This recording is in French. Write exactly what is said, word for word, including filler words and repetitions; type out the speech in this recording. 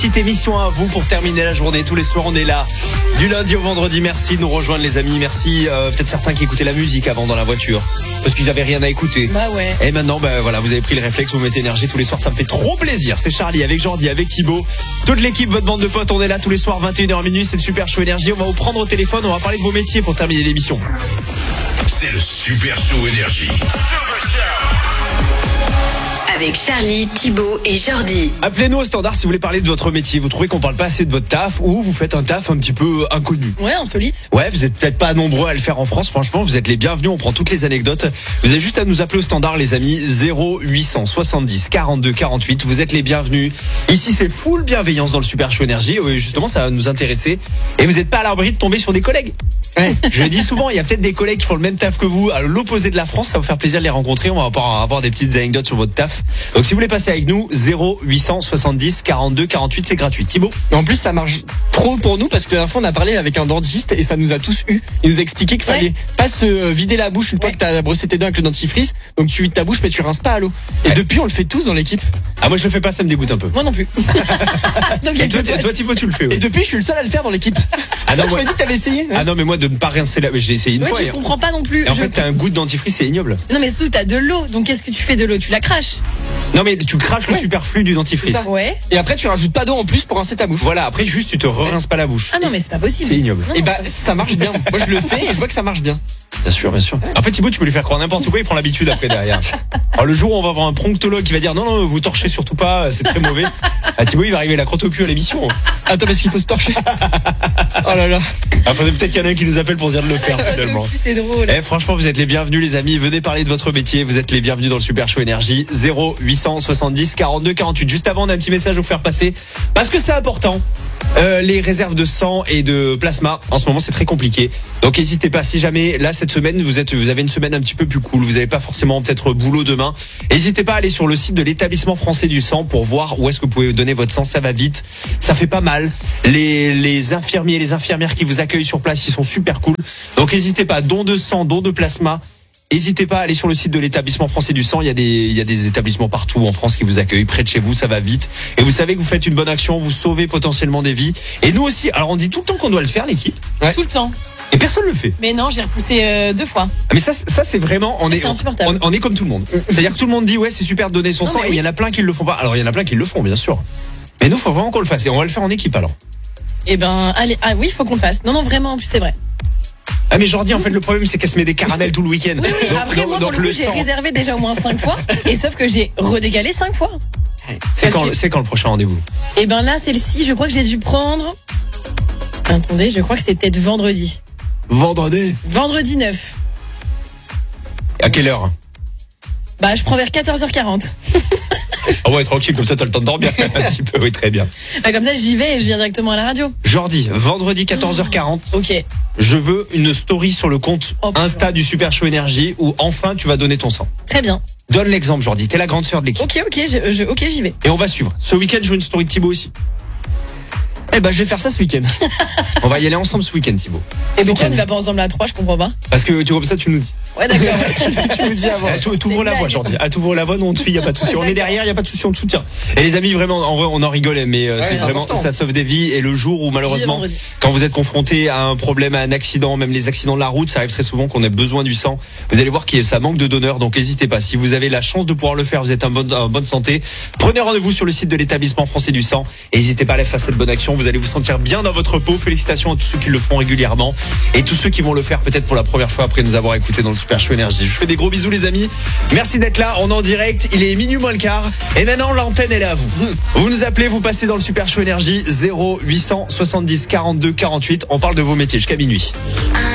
Petite émission à vous pour terminer la journée. Tous les soirs, on est là. Du lundi au vendredi, merci de nous rejoindre, les amis. Merci. Euh, peut-être certains qui écoutaient la musique avant dans la voiture parce qu'ils n'avaient rien à écouter. Bah ouais. Et maintenant, bah voilà, vous avez pris le réflexe, vous mettez énergie tous les soirs. Ça me fait trop plaisir. C'est Charlie avec Jordi, avec Thibaut. Toute l'équipe, votre bande de potes, on est là tous les soirs, vingt et une heures minuit. C'est le Super Show Énergie. On va vous prendre au téléphone. On va parler de vos métiers pour terminer l'émission. C'est le Super Show Énergie. Avec Charlie, Thibaut et Jordi. Appelez-nous au standard si vous voulez parler de votre métier. Vous trouvez qu'on parle pas assez de votre taf ou vous faites un taf un petit peu inconnu. Ouais, insolite. Ouais, vous êtes peut-être pas nombreux à le faire en France. Franchement, vous êtes les bienvenus. On prend toutes les anecdotes. Vous avez juste à nous appeler au standard, les amis. zéro huit cent soixante-dix quarante-deux quarante-huit. Vous êtes les bienvenus. Ici, c'est full bienveillance dans le Super Show Énergie. Et justement, ça va nous intéresser. Et vous n'êtes pas à l'abri de tomber sur des collègues. Ouais. Je le dis souvent, il y a peut-être des collègues qui font le même taf que vous à l'opposé de la France. Ça va vous faire plaisir de les rencontrer. On va pouvoir avoir des petites anecdotes sur votre taf. Donc si vous voulez passer avec nous, zéro huit cent soixante-dix quarante-deux quarante-huit, c'est gratuit. Thibaut. Et en plus, ça marche trop pour nous parce que la dernière fois, on a parlé avec un dentiste et ça nous a tous eu. Il nous a expliqué qu'il fallait ouais. pas se vider la bouche une fois ouais. que t'as brossé tes dents avec le dentifrice. Donc tu vides ta bouche mais tu rinces pas à l'eau. Et ouais. depuis, on le fait tous dans l'équipe. Ah, moi je le fais pas, ça me dégoûte un peu. Moi non plus. Donc, et toi, toi, Thibaut, tu le fais. Ouais. Et depuis, je suis le seul à le faire dans l'équipe. Ah non, tu m'as dit que t'avais essayé. Ah non, mais moi de ne pas rincer la. J'ai essayé une ouais, fois. Tu comprends pas non plus. Et en je... fait, t'as un goût de dentifrice, c'est ignoble. Non, mais surtout, t'as de l'eau. Donc qu'est-ce que tu fais de l'eau? Tu la craches. Non, mais tu craches ouais. le superflu du dentifrice. Ça, ouais. Et après, tu rajoutes pas d'eau en plus pour rincer ta bouche. Voilà, après, juste tu te re-rinces pas la bouche. Ah non, mais c'est pas possible. C'est ignoble. Non, et non, bah, ça marche bien. Moi, je le fais et je vois que ça marche bien. Bien sûr, bien sûr. En fait, Thibaut, tu peux lui faire croire n'importe quoi, il prend l'habitude après derrière. Alors, le jour où on va avoir un pronctologue qui va dire non, non, vous torchez surtout pas, c'est très mauvais. Ah, Thibaut, il va arriver la crotte au cul à l'émission. Attends, parce qu'il faut se torcher. Oh là là. Ah, faudrait peut-être qu'il y en a un qui nous appelle pour dire de le faire finalement. C'est drôle. Eh, franchement, vous êtes les bienvenus, les amis. Venez parler de votre métier. Vous êtes les bienvenus dans le Super Show Énergie. zéro huit cent soixante-dix quarante-deux quarante-huit. Juste avant, on a un petit message à vous faire passer parce que c'est important. Euh, les réserves de sang et de plasma, en ce moment, c'est très compliqué. Donc, n'hésitez pas. Si jamais, là, cette semaine, vous êtes, vous avez une semaine un petit peu plus cool. Vous n'avez pas forcément peut-être boulot demain. N'hésitez pas à aller sur le site de l'établissement français du sang pour voir où est-ce que vous pouvez donner votre sang. Ça va vite. Ça fait pas mal. Les, les infirmiers et les infirmières qui vous accueillent sur place, ils sont super cool. Donc, n'hésitez pas. Don de sang, don de plasma. N'hésitez pas à aller sur le site de l'établissement français du sang. Il y a des, il y a des établissements partout en France qui vous accueillent près de chez vous. Ça va vite. Et vous savez que vous faites une bonne action. Vous sauvez potentiellement des vies. Et nous aussi. Alors, on dit tout le temps qu'on doit le faire, l'équipe. Ouais. Tout le temps. Et personne le fait. Mais non, j'ai repoussé euh, deux fois. Ah, mais ça, ça c'est vraiment, on est, on, on est comme tout le monde. C'est-à-dire que tout le monde dit ouais, c'est super de donner son non, sang. Et il oui. y en a plein qui le font pas. Alors, il y en a plein qui le font, bien sûr. Mais nous, faut vraiment qu'on le fasse. Et on va le faire en équipe alors. Eh ben, allez, ah oui, faut qu'on le fasse. Non, non, vraiment, en plus, c'est vrai. Ah mais Jordi, en fait le problème c'est qu'elle se met des caramels tout le week-end. Oui, oui. Donc, après donc, moi donc, pour le coup j'ai réservé déjà au moins cinq fois. Et sauf que j'ai redécalé cinq fois. C'est quand, que... c'est quand le prochain rendez-vous? Eh ben là celle-ci je crois que j'ai dû prendre. Attendez, je crois que c'est peut-être vendredi. Vendredi Vendredi neuf. À quelle heure? Bah je prends vers quatorze heures quarante. Ah ouais, tranquille, comme ça t'as le temps de dormir un petit peu, oui, très bien. Bah comme ça j'y vais et je viens directement à la radio. Jordi, vendredi quatorze heures quarante. Oh, ok. Je veux une story sur le compte oh, Insta du Super Show Énergie où enfin tu vas donner ton sang. Très bien. Donne l'exemple, Jordi, t'es la grande sœur de l'équipe. Ok, ok, je, je, ok, j'y vais. Et on va suivre. Ce week-end, je veux une story de Thibaut aussi. Eh ben, je vais faire ça ce week-end. On va y aller ensemble ce week-end, Thibaut. Et pourquoi on ne va pas ensemble à trois? Je comprends pas. Parce que tu vois ça, tu nous dis. Ouais, d'accord. tu, tu nous dis avant. Tu ouvres la voie, Jordi. À t'ouvres la voie, nous on te suit, y a pas de souci. On est derrière, y a pas de souci, on te soutient. Et les amis, vraiment, en vrai, on en rigolait, mais euh, ouais, c'est, c'est vraiment, important. Ça sauve des vies. Et le jour où malheureusement, quand vous êtes confronté à un problème, à un accident, même les accidents de la route, ça arrive très souvent qu'on ait besoin du sang. Vous allez voir que ça manque de donneurs, donc n'hésitez pas. Si vous avez la chance de pouvoir le faire, vous êtes en bonne, en bonne santé. Prenez rendez-vous sur le site de l'établissement français du sang. Et n'hésitez pas à aller faire cette bonne action. Vous allez vous sentir bien dans votre peau. Félicitations à tous ceux qui le font régulièrement et tous ceux qui vont le faire peut-être pour la première fois après nous avoir écouté dans le Super Show Énergie. Je vous fais des gros bisous les amis. Merci d'être là. On est en direct. Il est minuit moins le quart. Et maintenant l'antenne elle est à vous. Vous nous appelez, vous passez dans le Super Show Énergie zéro huit cent soixante-dix quarante-deux quarante-huit. On parle de vos métiers jusqu'à minuit.